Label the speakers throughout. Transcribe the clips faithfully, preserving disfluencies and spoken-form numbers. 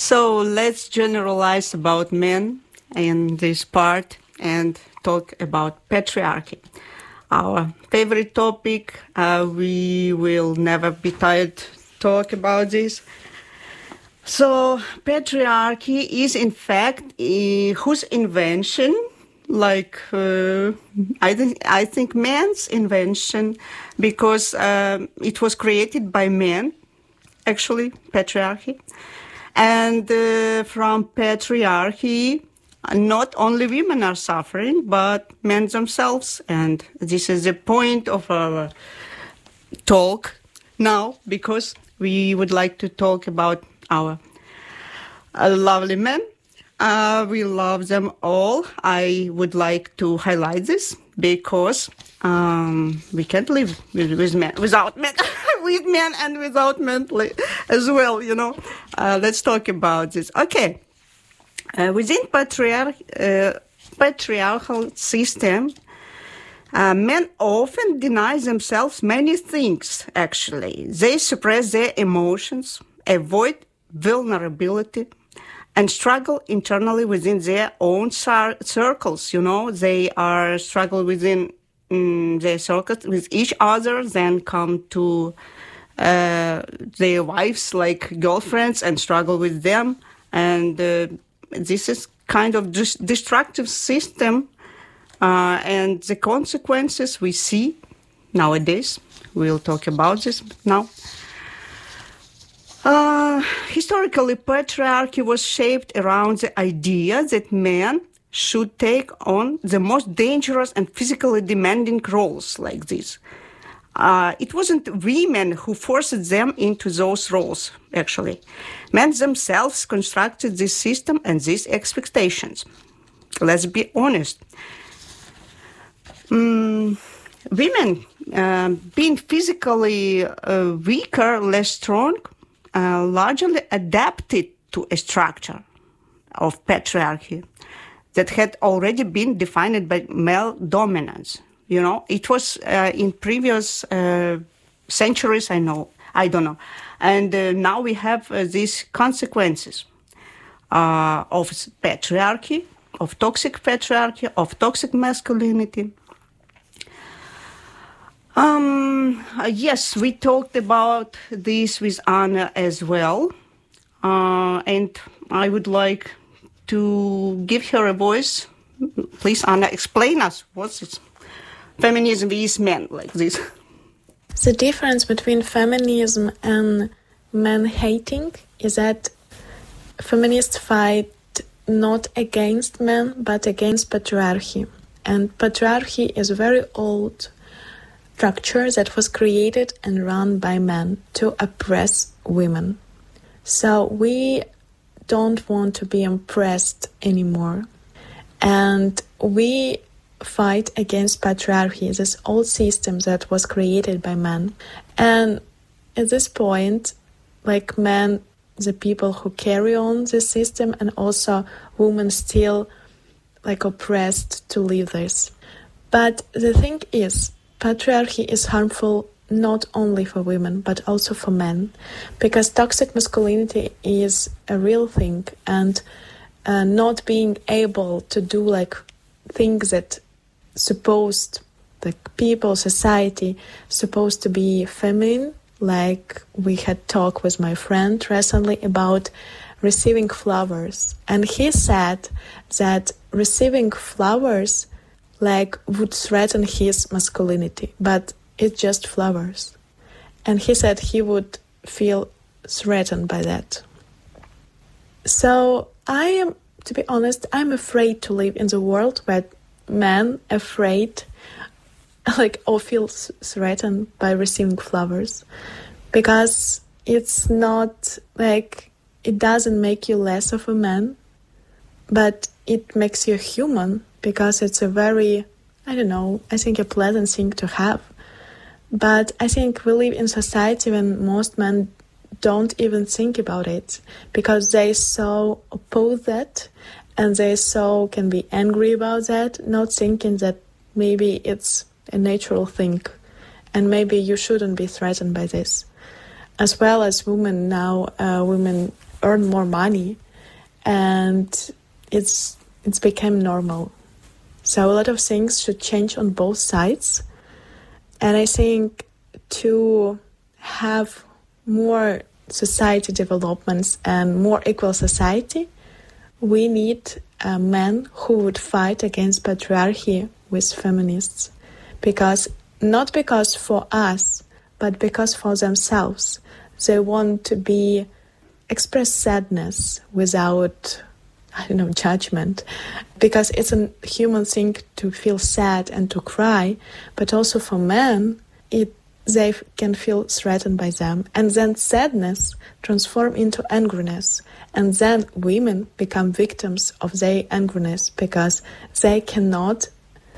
Speaker 1: So let's generalize about men in this part and talk about patriarchy. Our favorite topic, uh, we will never be tired to talk about this. So patriarchy is in fact uh, whose invention, like uh, I think I think man's invention, because uh, it was created by men, actually patriarchy, and uh, from patriarchy, not only women are suffering, but men themselves. And this is the point of our talk now, because we would like to talk about our uh, lovely men. Uh, we love them all. I would like to highlight this because um, we can't live with, with men, without men, with men and without men as well, you know. Uh, let's talk about this. Okay. Uh, within patriarch, uh, patriarchal system, uh, men often deny themselves many things, actually. They suppress their emotions, avoid vulnerability, and struggle internally within their own cir- circles, you know. They are struggle within um, their circles with each other, then come to uh, their wives, like girlfriends, and struggle with them. And uh, this is kind of dis- destructive system, uh, and the consequences we see nowadays. We'll talk about this now. Uh, historically, patriarchy was shaped around the idea that men should take on the most dangerous and physically demanding roles like this. Uh, it wasn't women who forced them into those roles, actually. Men themselves constructed this system and these expectations. Let's be honest. Mm, women, uh, being physically uh, weaker, less strong, uh, largely adapted to a structure of patriarchy that had already been defined by male dominance. You know, it was uh, in previous uh, centuries, I know, I don't know. And uh, now we have uh, these consequences uh, of patriarchy, of toxic patriarchy, of toxic masculinity. Um, uh, yes, we talked about this with Anna as well. Uh, and I would like to give her a voice. Please, Anna, explain us what's it. Feminism is men like this.
Speaker 2: The difference between feminism and man-hating is that feminists fight not against men, but against patriarchy. And patriarchy is a very old structure that was created and run by men to oppress women. So we don't want to be oppressed anymore. And we fight against patriarchy, this old system that was created by men. And at this point, like men, the people who carry on this system, and also women still like oppressed to live this. But the thing is, patriarchy is harmful not only for women, but also for men, because toxic masculinity is a real thing, and uh, not being able to do like things that supposed, like people, society, supposed to be feminine, like we had talked with my friend recently about receiving flowers. And he said that receiving flowers like would threaten his masculinity, but it's just flowers. And he said he would feel threatened by that. So I am, to be honest, I'm afraid to live in the world where men afraid like or feel threatened by receiving flowers, because it's not like it doesn't make you less of a man, but it makes you human, because it's a very, I don't know, I think a pleasant thing to have. But I think we live in society when most men don't even think about it, because they so oppose that, and they so can be angry about that, not thinking that maybe it's a natural thing, and maybe you shouldn't be threatened by this. As well as women now, uh, women earn more money, and it's it's become normal. So a lot of things should change on both sides. And I think to have more society developments and more equal society, we need uh, men who would fight against patriarchy with feminists. Because, not because for us, but because for themselves. They want to be, express sadness without, I don't know, judgment. Because it's a human thing to feel sad and to cry, but also for men, it they can feel threatened by them. And then sadness transforms into angriness. And then women become victims of their angriness because they cannot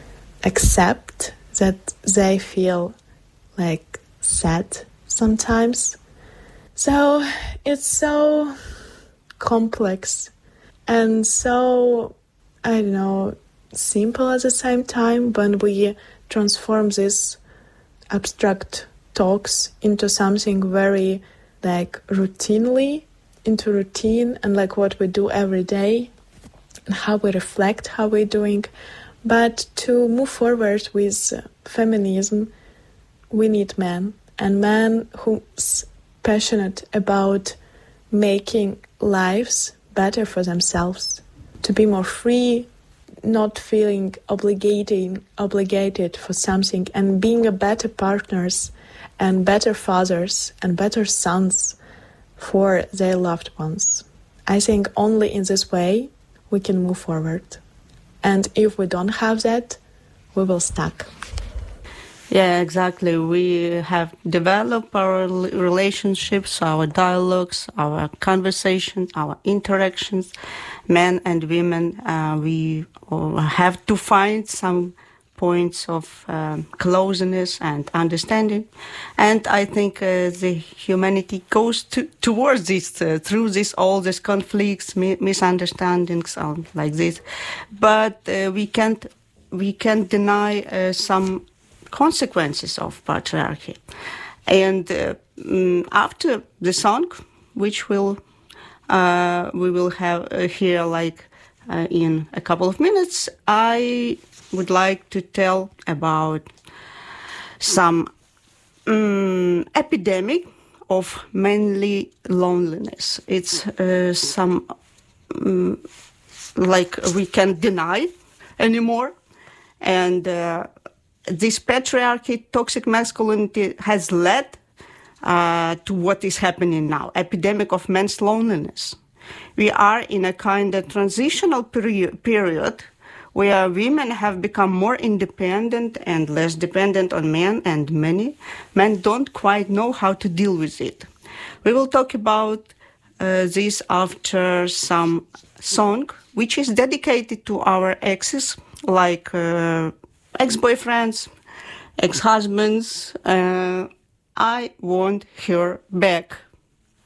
Speaker 2: accept that they feel like sad sometimes. So it's so complex and so, I don't know, simple at the same time when we transform this abstract talks into something very like routinely, into routine and like what we do every day and how we reflect how we're doing. But to move forward with feminism, we need men, and men who's passionate about making lives better for themselves, to be more free, not feeling obligating, obligated for something, and being a better partners and better fathers and better sons for their loved ones. I think only in this way we can move forward. And if we don't have that, we will stuck.
Speaker 1: Yeah, exactly. We have developed our relationships, our dialogues, our conversations, our interactions, men and women. Uh, we have to find some points of um, closeness and understanding. And I think uh, the humanity goes to, towards this, uh, through this, all these conflicts, mi- misunderstandings, um, like this. But uh, we can't, we can't deny uh, some consequences of patriarchy. And uh, um, after the song, which will uh, we will have uh, here like uh, in a couple of minutes, I would like to tell about some um, epidemic of manly loneliness. It's uh, some um, like we can't deny anymore, and uh, this patriarchy, toxic masculinity has led uh, to what is happening now, epidemic of men's loneliness. We are in a kind of transitional peri- period where women have become more independent and less dependent on men, and many men don't quite know how to deal with it. We will talk about uh, this after some song, which is dedicated to our exes, like uh, ex-boyfriends, ex-husbands. uh, I want her back.